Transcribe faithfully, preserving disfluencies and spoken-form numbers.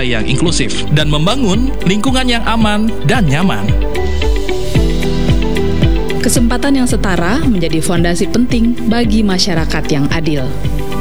budaya yang inklusif dan membangun lingkungan yang aman dan nyaman. Kesempatan yang setara menjadi fondasi penting bagi masyarakat yang adil.